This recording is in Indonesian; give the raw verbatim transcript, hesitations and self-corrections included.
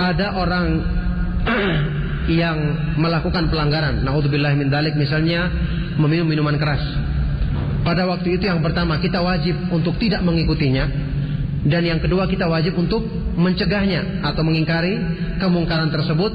ada orang yang melakukan pelanggaran, naudzubillah min dzalik, misalnya meminum minuman keras. Pada waktu itu yang pertama kita wajib untuk tidak mengikutinya, dan yang kedua kita wajib untuk mencegahnya atau mengingkari kemungkaran tersebut